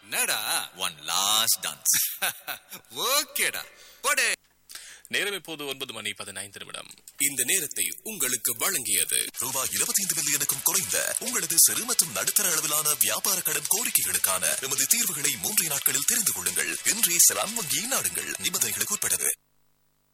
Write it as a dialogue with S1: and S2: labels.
S1: என்னடா
S2: one last dance.
S1: ஓகேடா போடே.
S3: நேரம் இப்போது 9:15.
S4: இந்த நேரத்தை உங்களுக்கு வழங்கியது
S2: ரூபாய் 25 மில்லியனுக்கும் குறைந்த உங்களது சிறு மற்றும் நடுத்தர அளவிலான வியாபார கடன் கோரிக்கைகளுக்கான எமது தீர்வுகளை 3 நாட்களில் தெரிந்து கொள்ளுங்கள். இன்றே செலான் வங்கியை நாடுங்கள். நிபந்தனைகளுக்கு உட்பட்டது.